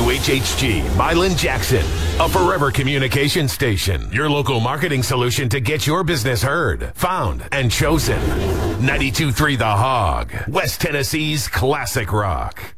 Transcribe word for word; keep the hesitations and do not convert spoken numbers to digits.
W H H G, Milan Jackson, a forever communication station. Your local marketing solution to get your business heard, found, and chosen. ninety-two point three The Hog, West Tennessee's classic rock.